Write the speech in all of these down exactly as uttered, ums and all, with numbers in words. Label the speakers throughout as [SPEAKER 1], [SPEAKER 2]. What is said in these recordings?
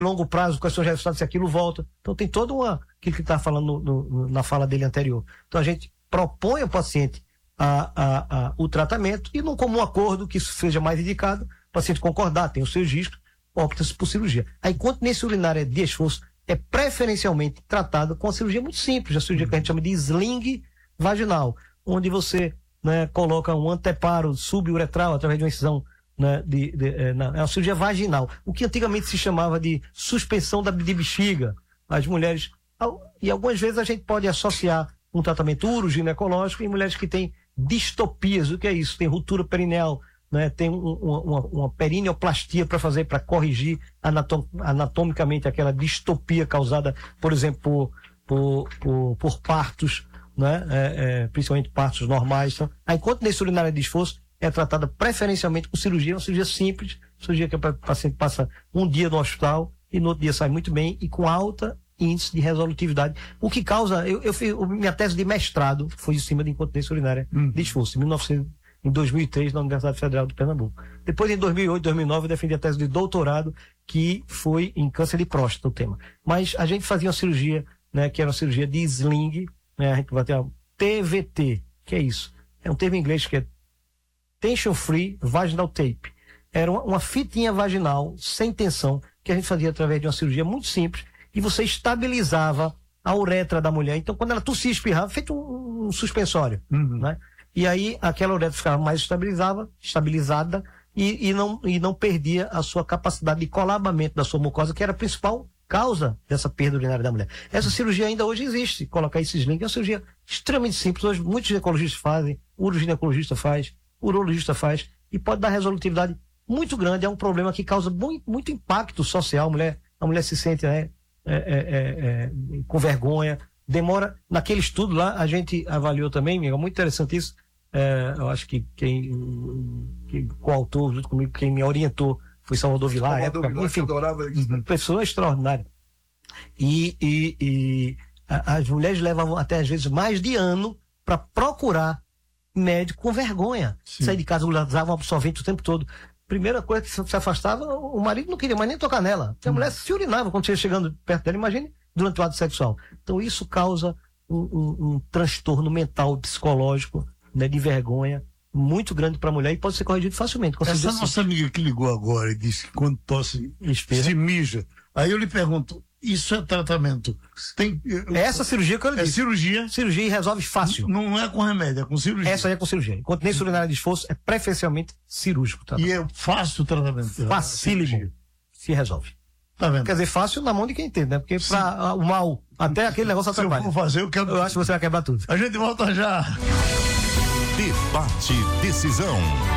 [SPEAKER 1] longo prazo, quais são os resultados, se aquilo volta. Então tem toda uma, aquilo que está falando no, no, na fala dele anterior. Então a gente propõe ao paciente a, a, a, o tratamento e num comum acordo que isso seja mais indicado, o paciente concordar, tem os seus riscos, opta-se por cirurgia. A incontinência urinária de esforço é preferencialmente tratada com uma cirurgia muito simples, a cirurgia que a gente chama de sling vaginal, onde você, né, coloca um anteparo suburetral através de uma incisão, né, de, de, é, na, é uma cirurgia vaginal, o que antigamente se chamava de suspensão da, de bexiga. As mulheres, e algumas vezes a gente pode associar um tratamento uroginecológico em mulheres que têm distopias. O que é isso? Tem ruptura perineal, né? Tem um, uma, uma perineoplastia para fazer, para corrigir anatom, anatomicamente aquela distopia causada, por exemplo, por, por, por, por partos, né? É, é, principalmente partos normais. Então, a incontinência urinária de esforço é tratada preferencialmente com cirurgia, uma cirurgia simples, cirurgia que o paciente passa um dia no hospital e no outro dia sai muito bem e com alta índice de resolutividade. O que causa, eu, eu fiz, minha tese de mestrado foi em cima de incontinência urinária hum. de esforço, em, mil e novecentos, em dois mil e três, na Universidade Federal de Pernambuco. Depois, em dois mil e oito, dois mil e nove, eu defendi a tese de doutorado, que foi em câncer de próstata, o tema. Mas a gente fazia uma cirurgia, né, que era uma cirurgia de sling, né, a gente vai ter a T V T, que é isso? É um termo em inglês que é Tension Free Vaginal Tape. Era uma, uma fitinha vaginal, sem tensão, que a gente fazia através de uma cirurgia muito simples, e você estabilizava a uretra da mulher. Então, quando ela tossia e espirrava, feito um, um suspensório, uhum. né? E aí, aquela uretra ficava mais estabilizava, estabilizada e, e, não, e não perdia a sua capacidade de colabamento da sua mucosa, que era a principal causa dessa perda urinária da mulher. Essa cirurgia ainda hoje existe. Colocar esses links é uma cirurgia extremamente simples. Hoje, muitos ginecologistas fazem, o uroginecologista faz, o urologista faz, e pode dar resolutividade muito grande. É um problema que causa muito, muito impacto social. A mulher, a mulher se sente, né, É, é, é, é, com vergonha, demora. Naquele estudo lá, a gente avaliou também, amigo, muito interessante isso. É, eu acho que quem, que coautor junto comigo, quem me orientou foi Salvador Vilar,
[SPEAKER 2] Salvador
[SPEAKER 1] época,
[SPEAKER 2] Vilar,
[SPEAKER 1] enfim,
[SPEAKER 2] que adorava isso.
[SPEAKER 1] Pessoa extraordinária. E, e, e a, as mulheres levavam até às vezes mais de ano para procurar médico com vergonha. Sim. Sair de casa, usavam absorvente o tempo todo. Primeira coisa que se afastava, o marido não queria mais nem tocar nela. Porque a mulher se urinava quando você ia chegando perto dela, imagine, durante o ato sexual. Então isso causa um, um, um transtorno mental, psicológico, né, de vergonha, muito grande para a mulher e pode ser corrigido facilmente.
[SPEAKER 3] Essa assim. Nossa amiga que ligou agora e disse que quando tosse,
[SPEAKER 1] Espera.
[SPEAKER 3] se mija. Aí eu lhe pergunto, isso é tratamento? Tem,
[SPEAKER 1] é essa cirurgia que eu lhe
[SPEAKER 3] É
[SPEAKER 1] disse.
[SPEAKER 3] cirurgia?
[SPEAKER 1] Cirurgia e resolve fácil.
[SPEAKER 3] Não é com remédio, é com cirurgia.
[SPEAKER 1] Essa aí é com cirurgia. Incontinência urinária de esforço é preferencialmente cirúrgico. Tá?
[SPEAKER 3] E é fácil o tratamento?
[SPEAKER 1] Facílimo. Se resolve.
[SPEAKER 3] Tá vendo?
[SPEAKER 1] Quer dizer, fácil na mão de quem entende, né? Porque para o mal, até aquele negócio atrapalha.
[SPEAKER 3] Se eu for fazer, eu quero...
[SPEAKER 1] Eu acho que você vai quebrar tudo.
[SPEAKER 3] A gente volta já.
[SPEAKER 4] Debate Decisão.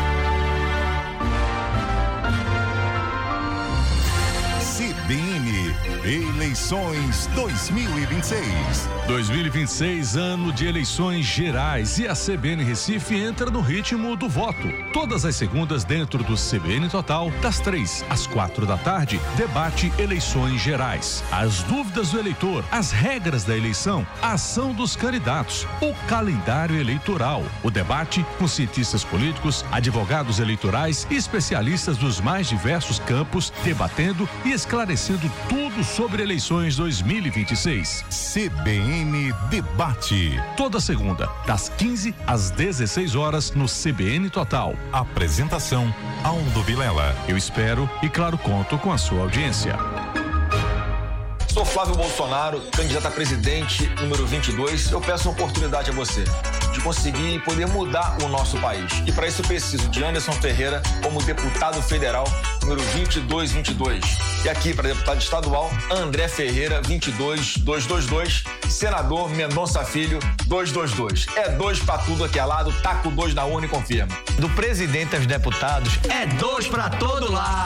[SPEAKER 4] C B N Eleições dois mil e vinte e seis.
[SPEAKER 5] dois mil e vinte e seis, ano de eleições gerais, e a C B N Recife entra no ritmo do voto. Todas as segundas dentro do C B N Total, das três às quatro da tarde, debate eleições gerais. As dúvidas do eleitor, as regras da eleição, a ação dos candidatos, o calendário eleitoral, o debate com cientistas políticos, advogados eleitorais e especialistas dos mais diversos campos, debatendo e esclarecendo tudo sobre eleições dois mil e vinte e seis.
[SPEAKER 4] C B N Debate.
[SPEAKER 5] Toda segunda, das quinze às dezesseis horas, no C B N Total.
[SPEAKER 4] Apresentação: Aldo Vilela.
[SPEAKER 5] Eu espero e, claro, conto com a sua audiência.
[SPEAKER 6] Sou Flávio Bolsonaro, candidato a presidente número vinte e dois. Eu peço uma oportunidade a você de conseguir e poder mudar o nosso país. E para isso eu preciso de Anderson Ferreira como deputado federal número vinte e dois vinte e dois. E aqui para deputado estadual, André Ferreira vinte e dois dois dois dois, senador Mendonça Filho dois dois dois. É dois para tudo aqui ao lado, taco dois na urna e confirma.
[SPEAKER 7] Do presidente aos deputados, é dois para todo lado.